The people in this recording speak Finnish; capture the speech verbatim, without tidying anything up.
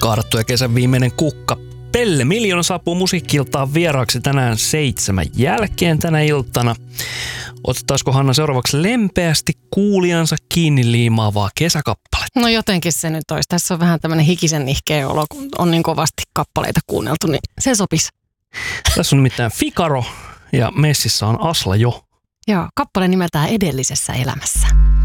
Kaadattu ja kesän viimeinen kukka. Pelle Miljoona saapuu Musiikki-iltaan vieraaksi tänään seitsemän jälkeen tänä iltana. Otettaisiko Hanna seuraavaksi lempeästi kuulijansa kiinni liimaavaa kesäkappaletta? No jotenkin se nyt olisi. Tässä on vähän tämmöinen hikisen nihkeä olo, kun on niin kovasti kappaleita kuunneltu, niin se sopisi. Tässä on nimittäin Figaro ja messissä on Asla Jo. Joo, kappale nimeltään Edellisessä elämässä.